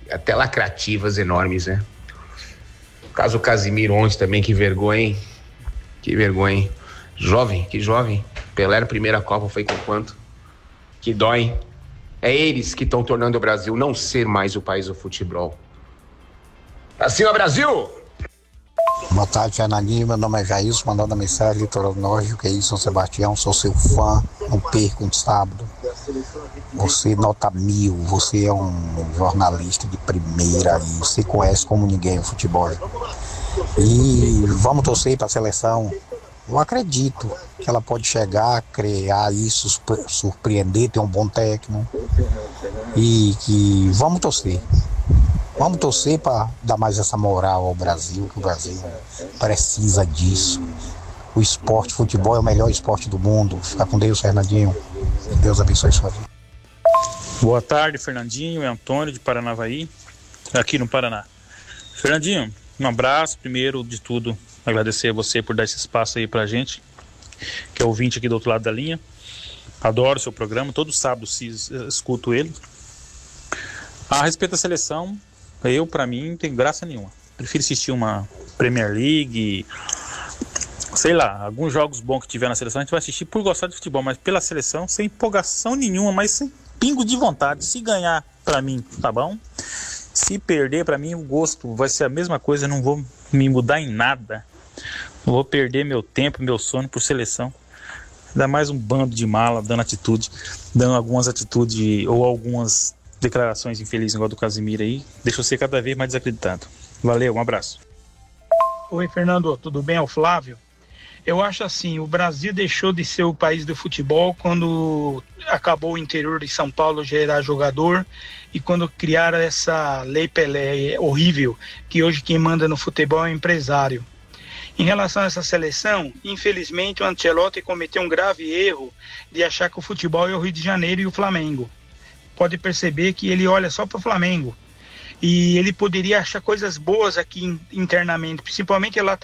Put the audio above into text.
até lacrativas enormes, né? O caso Casimiro ontem também, que vergonha, hein? Que vergonha, hein? Que jovem. Pelé na primeira Copa foi com quanto? Que dói. É eles que estão tornando o Brasil não ser mais o país do futebol. Pra cima, Brasil! Boa tarde, Fernandinho. Meu nome é Jailson, mandando a mensagem, Litoral Norte, que é isso, São Sebastião. Sou seu fã, não perco um sábado. Você nota 1000, você é um jornalista de primeira e você conhece como ninguém o futebol. E vamos torcer para a seleção. Eu acredito que ela pode chegar, criar isso, surpreender, ter um bom técnico. E que vamos torcer. Vamos torcer para dar mais essa moral ao Brasil, que o Brasil precisa disso. O esporte, futebol é o melhor esporte do mundo. Fica com Deus, Fernandinho. Deus abençoe sua vida. Boa tarde, Fernandinho. É Antônio de Paranavaí, aqui no Paraná. Fernandinho, um abraço. Primeiro de tudo, agradecer a você por dar esse espaço aí pra gente, que é ouvinte aqui do outro lado da linha. Adoro o seu programa, todo sábado escuto ele. A respeito da seleção, pra mim, não tem graça nenhuma. Prefiro assistir uma Premier League, sei lá, alguns jogos bons que tiver na seleção, a gente vai assistir por gostar de futebol, mas pela seleção, sem empolgação nenhuma, mas sem pingo de vontade. Se ganhar, pra mim, tá bom. Se perder, pra mim, o gosto vai ser a mesma coisa, não vou me mudar em nada. Não vou perder meu tempo, meu sono por seleção. Ainda mais um bando de mala dando algumas atitudes ou algumas declarações infelizes, igual do Casimiro aí, deixa você cada vez mais desacreditado. Valeu, um abraço. Oi, Fernando, tudo bem? É o Flávio. Eu acho assim, o Brasil deixou de ser o país do futebol quando acabou o interior de São Paulo gerar jogador e quando criaram essa Lei Pelé horrível, que hoje quem manda no futebol é o empresário. Em relação a essa seleção, infelizmente o Ancelotti cometeu um grave erro de achar que o futebol é o Rio de Janeiro e o Flamengo. Pode perceber que ele olha só para o Flamengo. E ele poderia achar coisas boas aqui internamente, principalmente lá